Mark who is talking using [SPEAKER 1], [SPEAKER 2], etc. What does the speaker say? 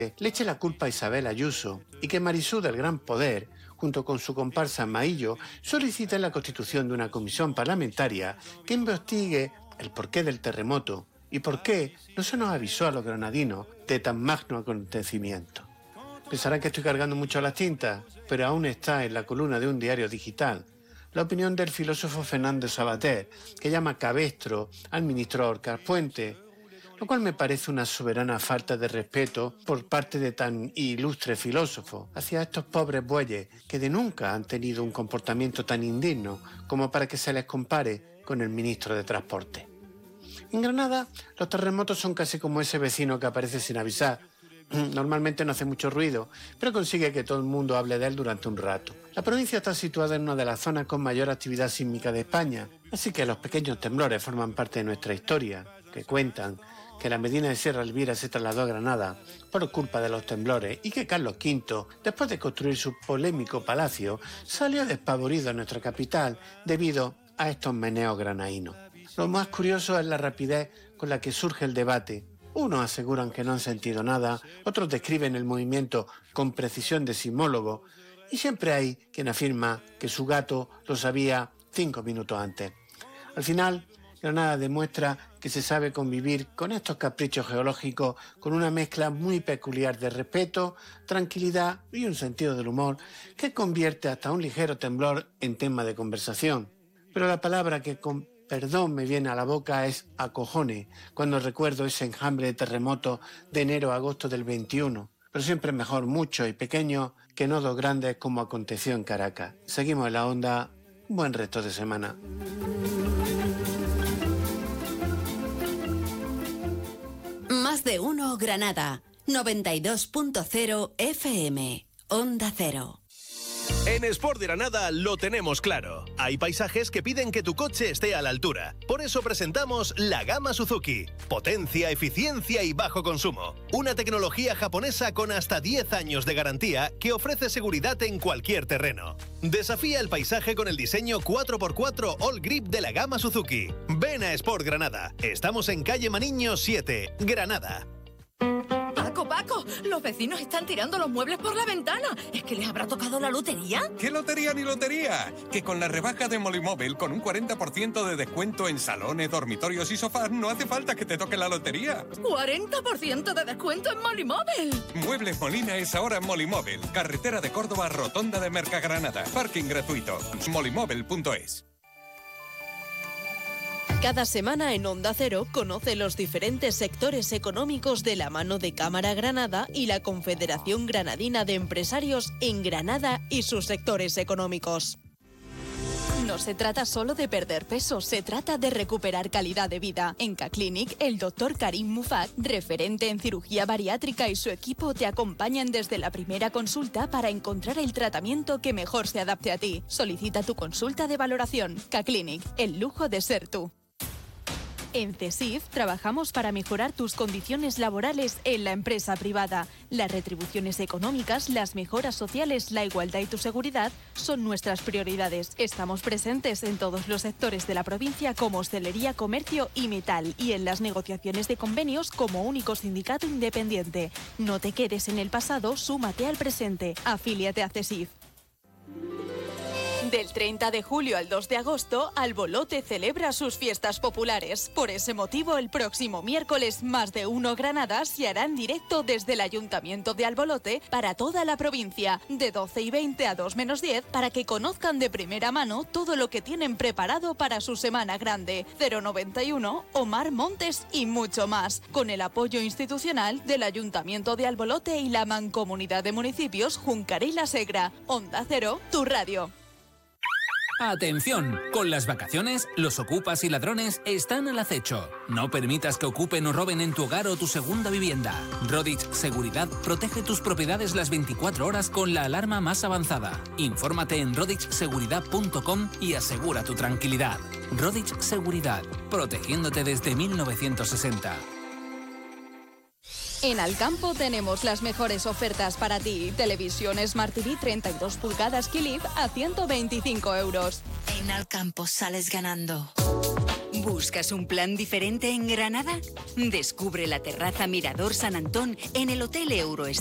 [SPEAKER 1] le eche la culpa a Isabel Ayuso y que Marisú del Gran Poder, junto con su comparsa Maillo, soliciten la constitución de una comisión parlamentaria que investigue el porqué del terremoto y por qué no se nos avisó a los granadinos de tan magno acontecimiento. Pensarán que estoy cargando mucho las tintas, pero aún está en la columna de un diario digital la opinión del filósofo Fernando Savater, que llama cabestro al ministro Óscar Puente, lo cual me parece una soberana falta de respeto por parte de tan ilustre filósofo hacia estos pobres bueyes que de nunca han tenido un comportamiento tan indigno como para que se les compare con el ministro de Transporte. En Granada, los terremotos son casi como ese vecino que aparece sin avisar. Normalmente no hace mucho ruido, pero consigue que todo el mundo hable de él durante un rato. La provincia está situada en una de las zonas con mayor actividad sísmica de España, así que los pequeños temblores forman parte de nuestra historia, que cuentan que la Medina de Sierra Elvira se trasladó a Granada por culpa de los temblores y que Carlos V, después de construir su polémico palacio, salió despavorido a nuestra capital debido a estos meneos granaínos. Lo más curioso es la rapidez con la que surge el debate. Unos aseguran que no han sentido nada, otros describen el movimiento con precisión de sismólogo y siempre hay quien afirma que su gato lo sabía 5 minutos antes. Al final, Granada demuestra que se sabe convivir con estos caprichos geológicos con una mezcla muy peculiar de respeto, tranquilidad y un sentido del humor que convierte hasta un ligero temblor en tema de conversación. Pero la palabra que con perdón me viene a la boca es acojone, cuando recuerdo ese enjambre de terremotos de enero a agosto del 21. Pero siempre mejor mucho y pequeño que nodos grandes como aconteció en Caracas. Seguimos en la onda. Buen resto de semana.
[SPEAKER 2] Más de uno Granada, 92.0 FM, Onda Cero.
[SPEAKER 3] En Sport de Granada lo tenemos claro. Hay paisajes que piden que tu coche esté a la altura. Por eso presentamos la gama Suzuki. Potencia, eficiencia y bajo consumo. Una tecnología japonesa con hasta 10 años de garantía que ofrece seguridad en cualquier terreno. Desafía el paisaje con el diseño 4x4 All Grip de la gama Suzuki. Ven a Sport Granada. Estamos en calle Maniño 7, Granada.
[SPEAKER 4] Paco, los vecinos están tirando los muebles por la ventana. ¿Es que les habrá tocado la lotería?
[SPEAKER 5] ¿Qué lotería ni lotería? Que con la rebaja de Molimobil, con un 40% de descuento en salones, dormitorios y sofás, no hace falta que te toque la lotería.
[SPEAKER 4] ¡40% de descuento en Molimobil!
[SPEAKER 5] Muebles Molina es ahora Molimobil. Carretera de Córdoba, Rotonda de Mercagranada. Parking gratuito. Molimobil.es.
[SPEAKER 6] Cada semana en Onda Cero conoce los diferentes sectores económicos de la mano de Cámara Granada y la Confederación Granadina de Empresarios en Granada y sus sectores económicos. No se trata solo de perder peso, se trata de recuperar calidad de vida. En K-Clinic, el doctor Karim Mufat, referente en cirugía bariátrica, y su equipo te acompañan desde la primera consulta para encontrar el tratamiento que mejor se adapte a ti. Solicita tu consulta de valoración. K-Clinic, el lujo de ser tú. En CESIF trabajamos para mejorar tus condiciones laborales en la empresa privada. Las retribuciones económicas, las mejoras sociales, la igualdad y tu seguridad son nuestras prioridades. Estamos presentes en todos los sectores de la provincia como hostelería, comercio y metal, y en las negociaciones de convenios como único sindicato independiente. No te quedes en el pasado, súmate al presente. Afíliate a CESIF. Del 30 de julio al 2 de agosto, Albolote celebra sus fiestas populares. Por ese motivo, el próximo miércoles, Más de Uno Granada se hará en directo desde el Ayuntamiento de Albolote para toda la provincia, de 12:20 a 2:10, para que conozcan de primera mano todo lo que tienen preparado para su Semana Grande. 091, Omar Montes y mucho más, con el apoyo institucional del Ayuntamiento de Albolote y la Mancomunidad de Municipios Juncar y La Segra. Onda Cero, tu radio.
[SPEAKER 7] ¡Atención! Con las vacaciones, los ocupas y ladrones están al acecho. No permitas que ocupen o roben en tu hogar o tu segunda vivienda. Rodich Seguridad protege tus propiedades las 24 horas con la alarma más avanzada. Infórmate en rodichseguridad.com y asegura tu tranquilidad. Rodich Seguridad, protegiéndote desde 1960.
[SPEAKER 8] En Alcampo tenemos las mejores ofertas para ti. Televisión Smart TV 32 pulgadas Philips a 125 euros.
[SPEAKER 2] En Alcampo sales ganando.
[SPEAKER 9] ¿Buscas un plan diferente en Granada? Descubre la terraza Mirador San Antón en el Hotel Euroestar